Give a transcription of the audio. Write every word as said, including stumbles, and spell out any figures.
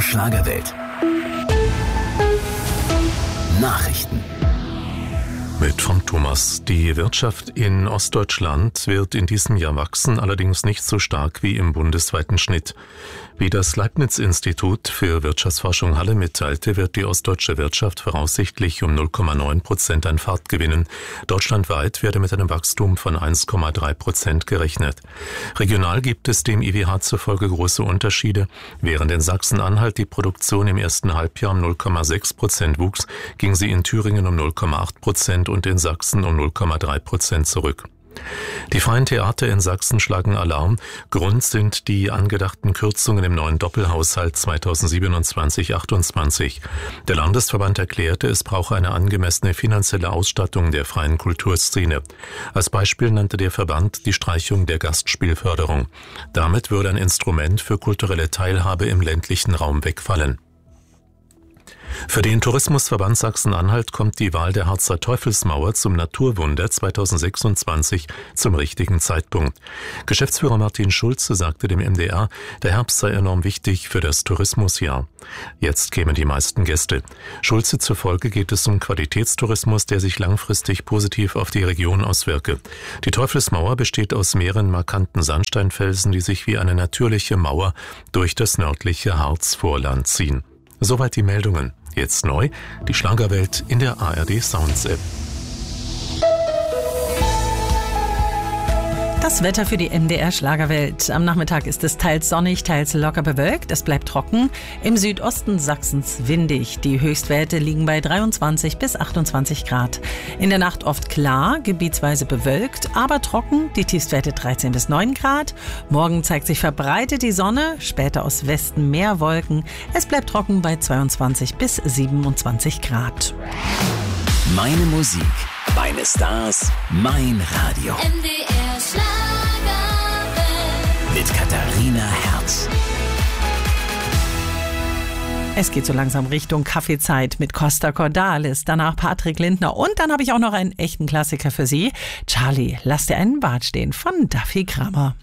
Schlagerwelt. Nachrichten. Mit Frank Thomas. Die Wirtschaft in Ostdeutschland wird in diesem Jahr wachsen, allerdings nicht so stark wie im bundesweiten Schnitt. Wie das Leibniz-Institut für Wirtschaftsforschung Halle mitteilte, wird die ostdeutsche Wirtschaft voraussichtlich um null Komma neun Prozent an Fahrt gewinnen. Deutschlandweit werde mit einem Wachstum von eins Komma drei Prozent gerechnet. Regional gibt es dem I W H zufolge große Unterschiede. Während in Sachsen-Anhalt die Produktion im ersten Halbjahr um null Komma sechs Prozent wuchs, ging sie in Thüringen um null Komma acht Prozent und in Sachsen um null Komma drei Prozent zurück. Die freien Theater in Sachsen schlagen Alarm. Grund sind die angedachten Kürzungen im neuen Doppelhaushalt zweitausendsiebenundzwanzig achtundzwanzig. Der Landesverband erklärte, es brauche eine angemessene finanzielle Ausstattung der freien Kulturszene. Als Beispiel nannte der Verband die Streichung der Gastspielförderung. Damit würde ein Instrument für kulturelle Teilhabe im ländlichen Raum wegfallen. Für den Tourismusverband Sachsen-Anhalt kommt die Wahl der Harzer Teufelsmauer zum Naturwunder zweitausendsechsundzwanzig zum richtigen Zeitpunkt. Geschäftsführer Martin Schulze sagte dem M D R, der Herbst sei enorm wichtig für das Tourismusjahr. Jetzt kämen die meisten Gäste. Schulze zufolge geht es um Qualitätstourismus, der sich langfristig positiv auf die Region auswirke. Die Teufelsmauer besteht aus mehreren markanten Sandsteinfelsen, die sich wie eine natürliche Mauer durch das nördliche Harzvorland ziehen. Soweit die Meldungen. Jetzt neu, die Schlagerwelt in der A R D Sounds App. Das Wetter für die M D R Schlagerwelt. Am Nachmittag ist es teils sonnig, teils locker bewölkt. Es bleibt trocken. Im Südosten Sachsens windig. Die Höchstwerte liegen bei dreiundzwanzig bis achtundzwanzig Grad. In der Nacht oft klar, gebietsweise bewölkt, aber trocken. Die Tiefstwerte dreizehn bis neun Grad. Morgen zeigt sich verbreitet die Sonne, später aus Westen mehr Wolken. Es bleibt trocken bei zweiundzwanzig bis siebenundzwanzig Grad. Meine Musik, meine Stars, mein Radio. M D R Schlagerwelt. Mit Katharina Herz. Es geht so langsam Richtung Kaffeezeit mit Costa Cordalis, danach Patrick Lindner und dann habe ich auch noch einen echten Klassiker für Sie. Charlie, lass dir einen Bart stehen von Duffy Grammer.